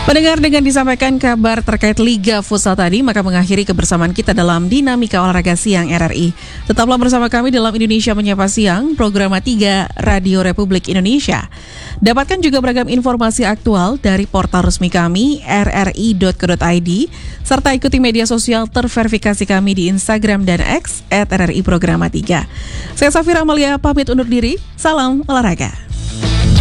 Pendengar, dengan disampaikan kabar terkait Liga Futsal tadi, maka mengakhiri kebersamaan kita dalam Dinamika Olahraga Siang RRI. Tetaplah bersama kami dalam Indonesia Menyapa Siang, program 3 Radio Republik Indonesia. Dapatkan juga beragam informasi aktual dari portal resmi kami, rri.co.id, serta ikuti media sosial terverifikasi kami di Instagram dan X @RRI Programa 3. Saya Safira Amalia pamit undur diri, salam olahraga.